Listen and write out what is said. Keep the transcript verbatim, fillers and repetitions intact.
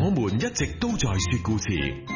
我們一直都在說故事。